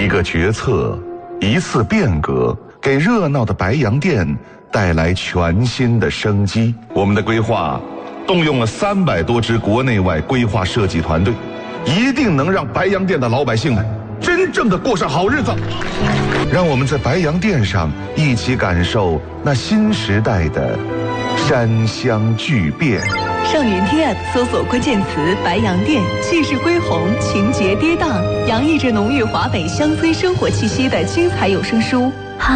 一个决策，一次变革，给热闹的白洋淀带来全新的生机。我们的规划动用了300多支国内外规划设计团队，一定能让白洋淀的老百姓们真正的过上好日子。让我们在白洋淀上一起感受那新时代的山乡巨变。 上云听 App 搜索关键词“白洋淀”，气势恢宏，情节跌宕，洋溢着浓郁华北乡村生活气息的精彩有声书。